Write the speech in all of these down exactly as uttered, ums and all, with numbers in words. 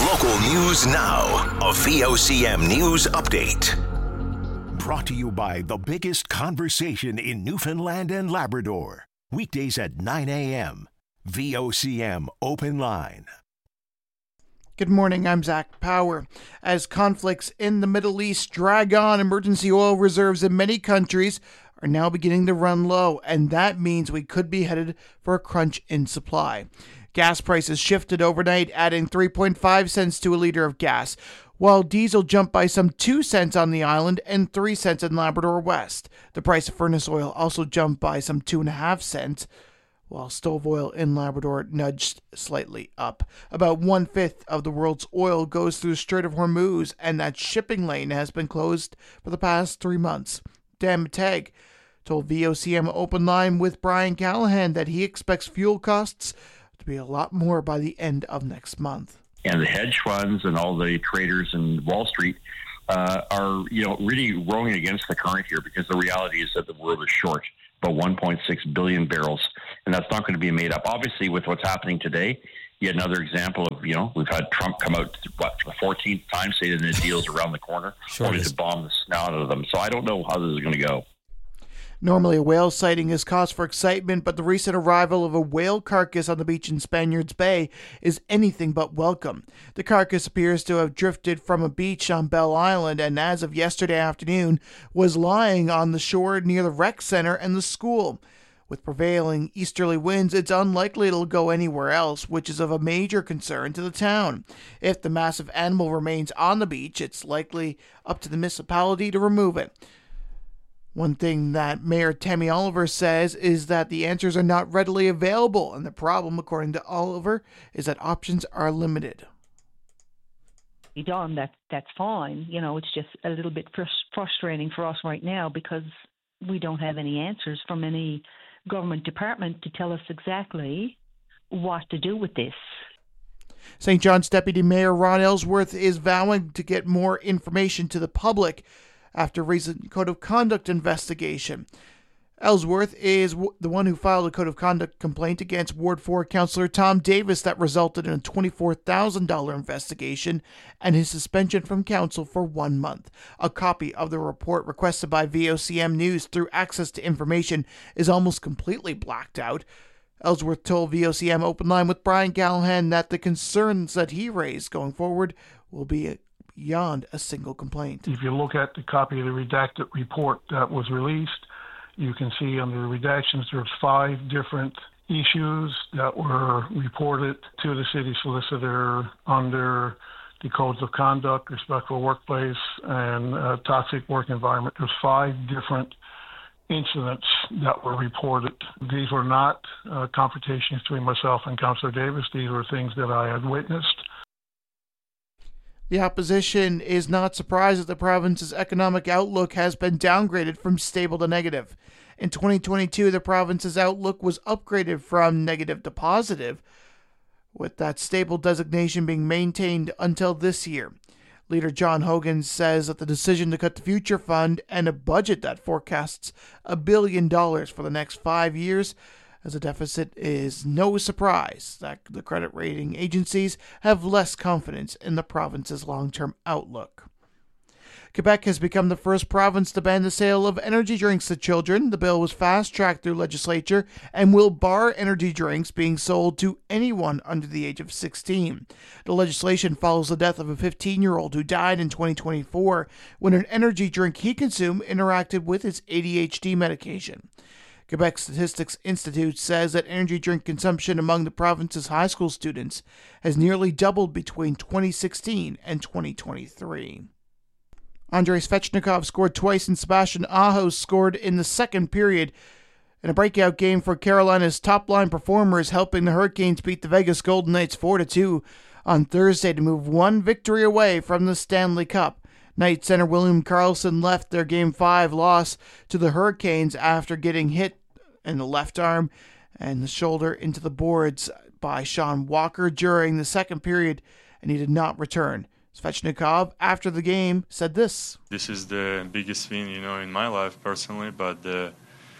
Local news now. A V O C M News Update. Brought to you by the biggest conversation in Newfoundland and Labrador. Weekdays at nine a.m. V O C M Open Line. Good morning, I'm Zach Power. As conflicts in the Middle East drag on, emergency oil reserves in many countries are now beginning to run low, and that means we could be headed for a crunch in supply. Gas prices shifted overnight, adding three point five cents to a litre of gas, while diesel jumped by some two cents on the island and three cents in Labrador West. The price of furnace oil also jumped by some two point five cents, while stove oil in Labrador nudged slightly up. About one-fifth of the world's oil goes through the Strait of Hormuz, and that shipping lane has been closed for the past three months. Dan Mateg told V O C M Open Line with Brian Callahan that he expects fuel costs to be a lot more by the end of next month. And the hedge funds and all the traders in Wall Street uh, are, you know, really rowing against the current here, because the reality is that the world is short about one point six billion barrels, and that's not going to be made up. Obviously, with what's happening today, yet another example of, you know, we've had Trump come out, what, for the fourteenth time, saying that the deal's around the corner, sure only to bomb the snout out of them. So I don't know how this is going to go. Normally, a whale sighting is cause for excitement, but the recent arrival of a whale carcass on the beach in Spaniards Bay is anything but welcome. The carcass appears to have drifted from a beach on Bell Island, and as of yesterday afternoon, was lying on the shore near the rec center and the school. With prevailing easterly winds, it's unlikely it'll go anywhere else, which is of a major concern to the town. If the massive animal remains on the beach, it's likely up to the municipality to remove it. One thing that Mayor Tammy Oliver says is that the answers are not readily available, and the problem, according to Oliver, is that options are limited. Done, that, that's fine. You know, it's just a little bit frus- frustrating for us right now because we don't have any answers from any government department to tell us exactly what to do with this. Saint John's Deputy Mayor Ron Ellsworth is vowing to get more information to the public after a recent Code of Conduct investigation. Ellsworth is w- the one who filed a Code of Conduct complaint against Ward four Councillor Tom Davis that resulted in a twenty-four thousand dollars investigation and his suspension from council for one month. A copy of the report requested by V O C M News through access to information is almost completely blacked out. Ellsworth told V O C M Open Line with Brian Callahan that the concerns that he raised going forward will be a beyond a single complaint. If you look at the copy of the redacted report that was released, you can see under the redactions there's five different issues that were reported to the city solicitor under the codes of conduct, respectful workplace, and uh, toxic work environment. There's five different incidents that were reported. These were not uh, confrontations between myself and Councillor Davis. These were things that I had witnessed. The opposition is not surprised that the province's economic outlook has been downgraded from stable to negative. In twenty twenty-two, the province's outlook was upgraded from negative to positive, with that stable designation being maintained until this year. Leader John Hogan says that the decision to cut the Future Fund and a budget that forecasts a billion dollars for the next five years as a deficit is no surprise that the credit rating agencies have less confidence in the province's long-term outlook. Quebec has become the first province to ban the sale of energy drinks to children. The bill was fast-tracked through legislature and will bar energy drinks being sold to anyone under the age of sixteen. The legislation follows the death of a fifteen-year-old who died in twenty twenty-four when an energy drink he consumed interacted with his A D H D medication. Quebec Statistics Institute says that energy drink consumption among the province's high school students has nearly doubled between twenty sixteen and twenty twenty-three. Andrei Svechnikov scored twice and Sebastian Aho scored in the second period in a breakout game for Carolina's top-line performers, helping the Hurricanes beat the Vegas Golden Knights four to two on Thursday to move one victory away from the Stanley Cup. Knight center William Karlsson left their Game five loss to the Hurricanes after getting hit in the left arm and the shoulder into the boards by Sean Walker during the second period, and he did not return. Svechnikov, after the game, said this. This is the biggest thing, you know, in my life personally, but the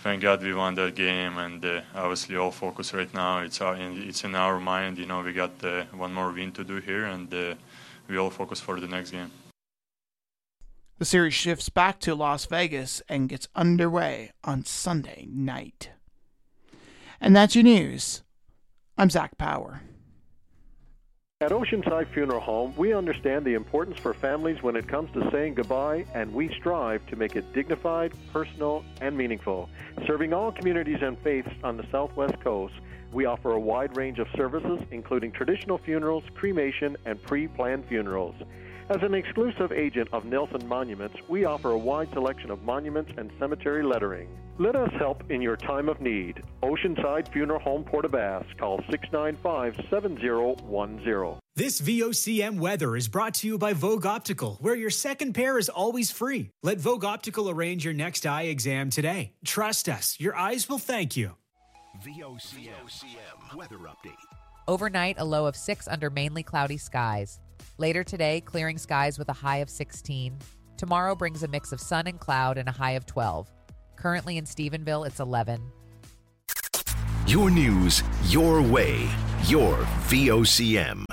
thank God we won that game, and uh, obviously all focus right now, it's, our, it's in our mind. You know, we got uh, one more win to do here, and uh, we all focus for the next game. The series shifts back to Las Vegas and gets underway on Sunday night. And that's your news. I'm Zach Power. At Oceanside Funeral Home, we understand the importance for families when it comes to saying goodbye, and we strive to make it dignified, personal, and meaningful. Serving all communities and faiths on the Southwest Coast, we offer a wide range of services, including traditional funerals, cremation, and pre-planned funerals. As an exclusive agent of Nelson Monuments, we offer a wide selection of monuments and cemetery lettering. Let us help in your time of need. Oceanside Funeral Home, Port aux Basques. Call six nine five, seven zero one zero. This V O C M weather is brought to you by Vogue Optical, where your second pair is always free. Let Vogue Optical arrange your next eye exam today. Trust us, your eyes will thank you. V O C M weather update. Overnight, a low of six under mainly cloudy skies. Later today, clearing skies with a high of sixteen. Tomorrow brings a mix of sun and cloud and a high of twelve. Currently in Stephenville, it's eleven. Your news, your way, your V O C M.